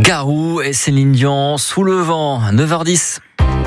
Garou et Céline Dion, Sous le vent, 9h10.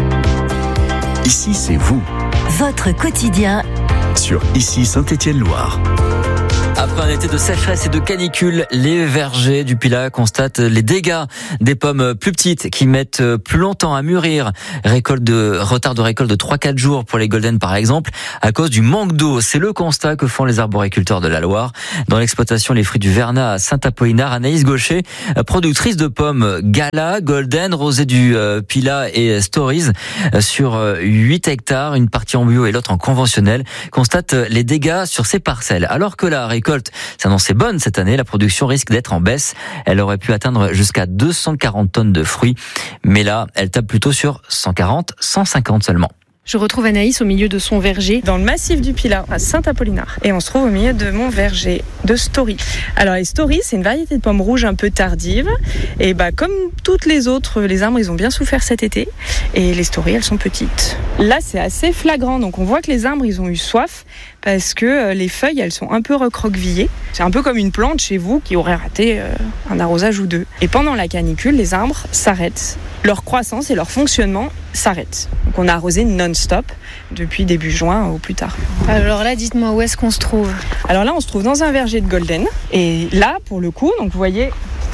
Ici, c'est vous. Votre quotidien Sur Ici Saint-Étienne-Loire. Après un été de sécheresse et de canicule, les vergers du Pilat constatent les dégâts des pommes plus petites qui mettent plus longtemps à mûrir. Retard de récolte de 3-4 jours pour les Golden par exemple, à cause du manque d'eau. C'est le constat que font les arboriculteurs de la Loire. Dans l'exploitation Les Fruits du Vernat à Saint-Apollinaire, Anaïs Gaucher, productrice de pommes Gala, Golden, Rosée du Pilat et Stories, sur 8 hectares, une partie en bio et l'autre en conventionnel, constate les dégâts sur ces parcelles. Alors que la récolte s'annonçait bonne cette année, la production risque d'être en baisse. Elle aurait pu atteindre jusqu'à 240 tonnes de fruits. Mais là, elle tape plutôt sur 140, 150 seulement. Je retrouve Anaïs au milieu de son verger, dans le massif du Pilat, à Saint-Apollinaire. Et on se trouve au milieu de mon verger de Story. Alors les Story, c'est une variété de pommes rouges un peu tardive. Et comme toutes les autres, les arbres, ils ont bien souffert cet été. Et les Story, elles sont petites. Là, c'est assez flagrant. Donc on voit que les arbres, ils ont eu soif parce que les feuilles, elles sont un peu recroquevillées. C'est un peu comme une plante chez vous qui aurait raté un arrosage ou deux. Et pendant la canicule, les arbres s'arrêtent. Leur croissance et leur fonctionnement s'arrêtent. Donc on a arrosé non-stop depuis début juin au plus tard. Alors là, dites-moi où est-ce qu'on se trouve ? Alors là, on se trouve dans un verger de Golden. Et là, pour le coup, donc vous voyez,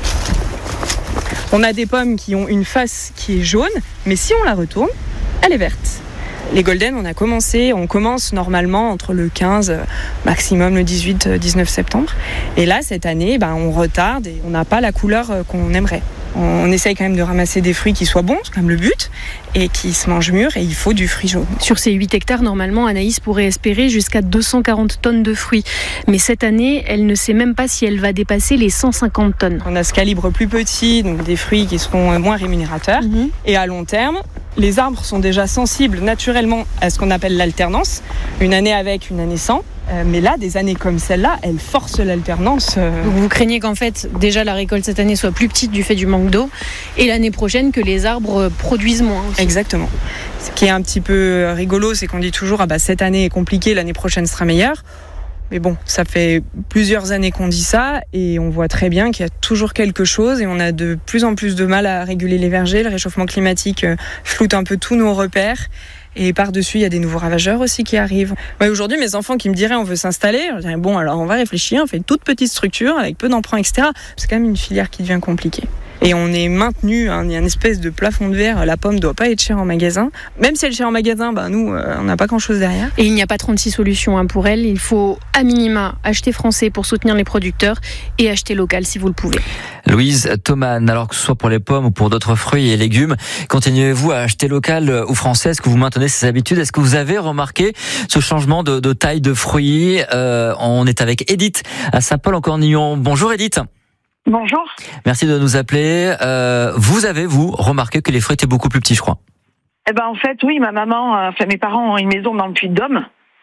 on a des pommes qui ont une face qui est jaune, mais si on la retourne, elle est verte. Les Golden, on commence normalement entre le 15, maximum le 18-19 septembre. Et là, cette année, on retarde et on n'a pas la couleur qu'on aimerait. On essaye quand même de ramasser des fruits qui soient bons, c'est quand même le but, et qui se mangent mûrs, et il faut du fruit jaune. Sur ces 8 hectares, normalement, Anaïs pourrait espérer jusqu'à 240 tonnes de fruits. Mais cette année, elle ne sait même pas si elle va dépasser les 150 tonnes. On a ce calibre plus petit, donc des fruits qui seront moins rémunérateurs. Et à long terme, les arbres sont déjà sensibles naturellement à ce qu'on appelle l'alternance, une année avec, une année sans. Mais là, des années comme celle-là, elles forcent l'alternance. Donc vous craignez qu'en fait, déjà la récolte cette année soit plus petite du fait du manque d'eau, et l'année prochaine que les arbres produisent moins aussi. Exactement. Ce qui est un petit peu rigolo, c'est qu'on dit toujours cette année est compliquée, l'année prochaine sera meilleure. Mais bon, ça fait plusieurs années qu'on dit ça, et on voit très bien qu'il y a toujours quelque chose, et on a de plus en plus de mal à réguler les vergers. Le réchauffement climatique floute un peu tous nos repères. Et par-dessus, il y a des nouveaux ravageurs aussi qui arrivent. Aujourd'hui, mes enfants qui me diraient on veut s'installer, je dirais alors on va réfléchir, on fait une toute petite structure avec peu d'emprunts, etc. C'est quand même une filière qui devient compliquée. Et on est maintenu, il y a une espèce de plafond de verre, la pomme ne doit pas être chère en magasin. Même si elle est chère en magasin, nous, on n'a pas grand-chose derrière. Et il n'y a pas 36 solutions pour elle, il faut à minima acheter français pour soutenir les producteurs et acheter local si vous le pouvez. Louise Thoman, alors que ce soit pour les pommes ou pour d'autres fruits et légumes, continuez-vous à acheter local ou français ? Est-ce que vous maintenez ces habitudes ? Est-ce que vous avez remarqué ce changement de taille de fruits ? On est avec Edith à Saint-Paul-en-Cornillon. Bonjour Edith. Bonjour. Merci de nous appeler. Vous avez remarqué que les fruits étaient beaucoup plus petits, je crois ? En fait, oui, mes parents ont une maison dans le Puy-de-Dôme.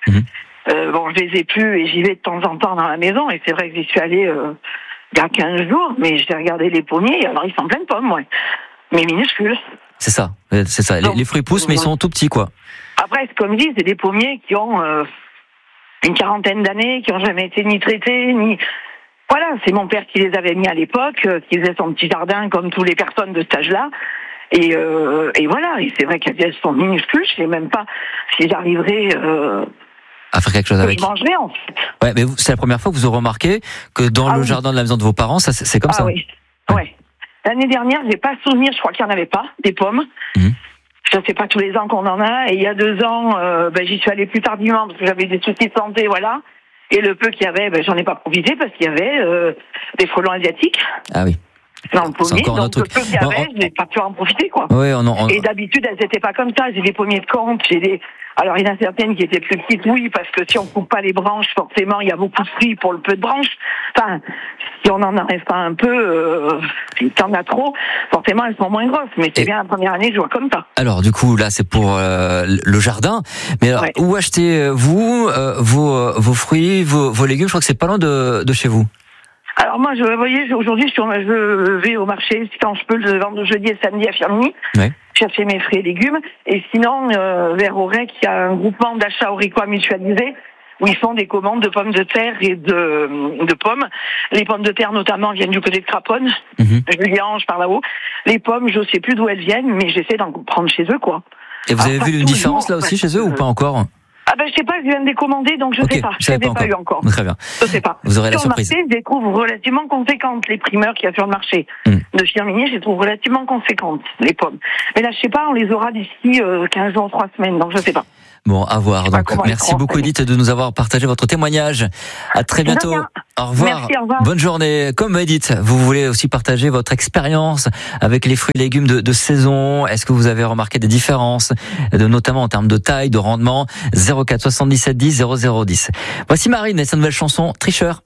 Je les ai plus et j'y vais de temps en temps dans la maison, et c'est vrai que j'y suis allée il y a 15 jours, mais j'ai regardé les pommiers, alors ils sont pleins de pommes, mais minuscules. C'est ça. Donc, les fruits poussent, mais ils sont tout petits, quoi. Après, comme je dis, c'est des pommiers qui ont une quarantaine d'années, qui n'ont jamais été ni traités, ni... Voilà, c'est mon père qui les avait mis à l'époque, qui faisait son petit jardin comme toutes les personnes de cet âge-là. Et voilà, et c'est vrai qu'elles sont minuscules, je ne sais même pas si j'arriverai à faire quelque chose avec. Je mangerai, en fait. Ouais, mais c'est la première fois que vous remarquez que dans le jardin de la maison de vos parents, c'est comme ça. Ah oui, ouais. L'année dernière, j'ai pas souvenir, je crois qu'il n'y en avait pas, des pommes. Je sais pas tous les ans qu'on en a, et il y a 2 ans, j'y suis allée plus tardivement parce que j'avais des soucis de santé, voilà. Et le peu qu'il y avait, j'en ai pas profité parce qu'il y avait des frelons asiatiques. Ah oui. Dans le pommier, donc le peu qu'il y avait, je n'ai pas pu en profiter, quoi. Oui, Et d'habitude, elles n'étaient pas comme ça. J'ai des pommiers de compte, alors, il y en a certaines qui étaient plus petites, oui, parce que si on coupe pas les branches, forcément, il y a beaucoup de fruits pour le peu de branches. Enfin, si on en enlève pas un peu, si t'en as trop, forcément, elles sont moins grosses. Mais c'est bien la première année, je vois comme ça. Alors, du coup, là, c'est pour le jardin. Mais alors, où achetez-vous vos fruits, vos légumes ? Je crois que c'est pas loin de chez vous. Alors moi, vous voyez, aujourd'hui, je vais au marché, quand je peux, le vendredi, jeudi et samedi à Firminy, chercher mes fruits et légumes. Et sinon, vers Aurec, il y a un groupement d'achat auricois mutualisé. où ils font des commandes de pommes de terre et de pommes. Les pommes de terre, notamment, viennent du côté de Craponne, Juliange, par là-haut. Les pommes, je sais plus d'où elles viennent, mais j'essaie d'en prendre chez eux, quoi. Et vous avez vu une différence là aussi chez eux ou pas encore? Ah ben je sais pas, je viens de les commander, donc je sais pas. Je les ai pas eu encore. Très bien. Je sais pas. Vous aurez la surprise. Sur le marché, je les trouve relativement conséquentes, les primeurs qu'il y a sur le marché. De Firminy, je les trouve relativement conséquentes, les pommes. Mais là, je sais pas, on les aura d'ici 15 jours, 3 semaines, donc je sais pas. Bon, à voir. Donc, merci beaucoup, Edith, de nous avoir partagé votre témoignage. À très bientôt. Au revoir. Merci, au revoir. Bonne journée. Comme Edith, vous voulez aussi partager votre expérience avec les fruits et légumes de saison. Est-ce que vous avez remarqué des différences, notamment en termes de taille, de rendement? 04 77 10 00 10. Voici Marine et sa nouvelle chanson, Tricheur.